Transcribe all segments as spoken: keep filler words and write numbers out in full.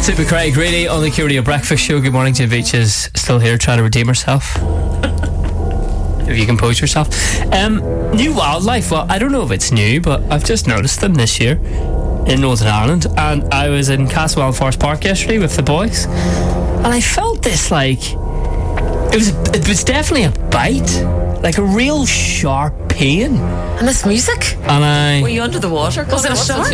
Super Craig, really, on the Q Radio Breakfast Show. Good morning. Jim Beach is still here trying to redeem herself. If you compose yourself. Um, new wildlife. Well, I don't know if it's new, but I've just noticed them this year in Northern Ireland. And I was in Castlewell Forest Park yesterday with the boys, and I felt this like it was. It was definitely a bite, like a real sharp pain. And this music? And I Were you under the water? Was it a shark?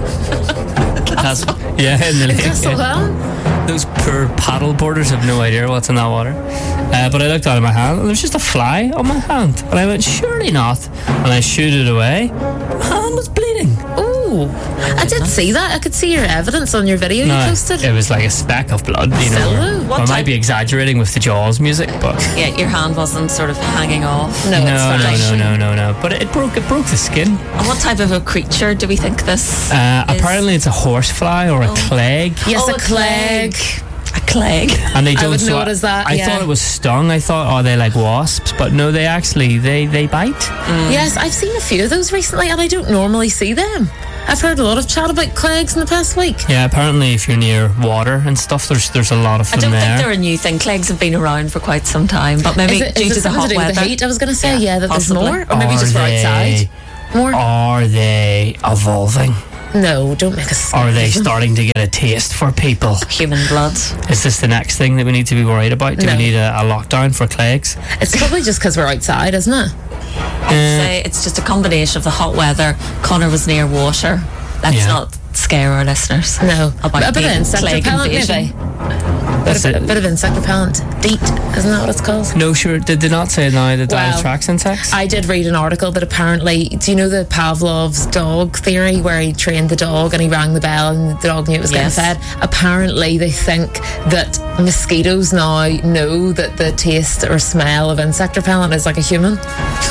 Cas- yeah, in the lake. Castlewell? Those poor paddle boarders have no idea what's in that water. Uh, but I looked down at my hand and there was just a fly on my hand. And I went, surely not. And I shooed it away. My hand was bleeding. Ooh. I did see that. I could see your evidence on your video No, you posted. it was like a speck of blood. You know, Still? or- What I might type- be exaggerating with the Jaws music, but Yeah, your hand wasn't sort of hanging off. No, no, it's no, fine. no, no, no, no. But it, it broke. It broke the skin. And what type of a creature do we think this Uh, is? apparently, it's a horsefly or a clegg. Yes, Oh, a clegg. A clegg. And they I don't. would so notice that, I yeah. thought it was stung. I thought, oh, they like wasps, but no, they actually they they bite. Yes, I've seen a few of those recently, and I don't normally see them. I've heard a lot of chat about cleggs in the past week. Yeah, apparently, if you're near water and stuff, there's there's a lot of I them don't there. think they're a new thing. Cleggs have been around for quite some time, but maybe Is it, due is to it the something hot to do with weather. the heat? I was going to say, Yeah, yeah, that possibly. there's more. Or maybe Are just we're they- outside. More? Are they evolving? No, don't make us. Are they starting to get a taste for people? Human blood. Is this the next thing that we need to be worried about? Do No. we need a, a lockdown for cleggs? It's probably just because we're outside, isn't it? Uh, Say it's just a combination of the hot weather. Connor was near water. Let's Yeah. not scare our listeners. No. About a bit of the insect plague repellent, invasion. maybe. That's A bit, a it. bit of insect repellent. DEET, isn't that what it's called? No, sure. Did they not say now that Well, diet tracks insects? I did read an article that apparently, do you know the Pavlov's dog theory where he trained the dog and he rang the bell and the dog knew it was Yes. getting fed? Apparently they think that mosquitoes now know that the taste or smell of insect repellent is like a human.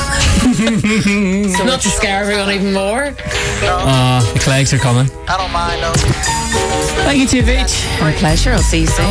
So not to scare everyone even more. Uh, the cleggs are coming. I don't mind though. Thank you, T V H. My pleasure. I'll see you soon.